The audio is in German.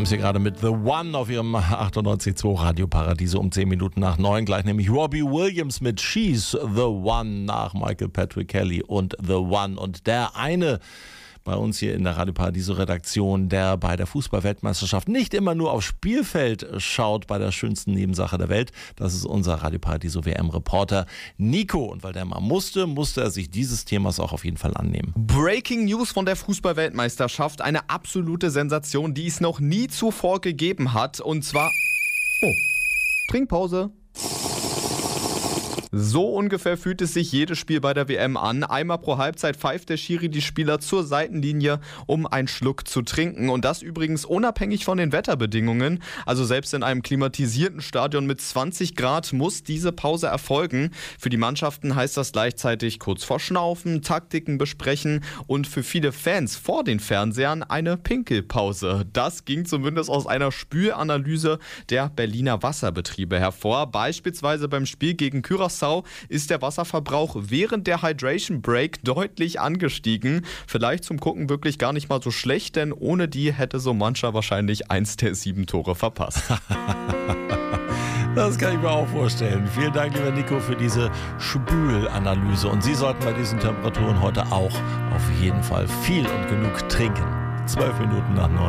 haben Sie gerade mit The One auf Ihrem 98.2 Radio Paradiso um 10 Minuten nach 9. Gleich nämlich Robbie Williams mit She's The One nach Michael Patrick Kelly und The One. Und der eine bei uns hier in der Radio Paradiso Redaktion, der bei der Fußball-Weltmeisterschaft nicht immer nur aufs Spielfeld schaut bei der schönsten Nebensache der Welt. Das ist unser Radio Paradiso WM-Reporter Nico. Und weil der mal musste er sich dieses Themas auch auf jeden Fall annehmen. Breaking News von der Fußball-Weltmeisterschaft. Eine absolute Sensation, die es noch nie zuvor gegeben hat. Und zwar... Oh, Trinkpause. So ungefähr fühlt es sich jedes Spiel bei der WM an. Einmal pro Halbzeit pfeift der Schiri die Spieler zur Seitenlinie, um einen Schluck zu trinken. Und das übrigens unabhängig von den Wetterbedingungen. Also selbst in einem klimatisierten Stadion mit 20 Grad muss diese Pause erfolgen. Für die Mannschaften heißt das gleichzeitig kurz vor Schnaufen, Taktiken besprechen und für viele Fans vor den Fernsehern eine Pinkelpause. Das ging zumindest aus einer Spülanalyse der Berliner Wasserbetriebe hervor. Beispielsweise beim Spiel gegen Curaçao ist der Wasserverbrauch während der Hydration Break deutlich angestiegen. Vielleicht zum Gucken wirklich gar nicht mal so schlecht, denn ohne die hätte so mancher wahrscheinlich 1 der 7 Tore verpasst. Das kann ich mir auch vorstellen. Vielen Dank, lieber Nico, für diese Spülanalyse. Und Sie sollten bei diesen Temperaturen heute auch auf jeden Fall viel und genug trinken. 12 Minuten nach 9.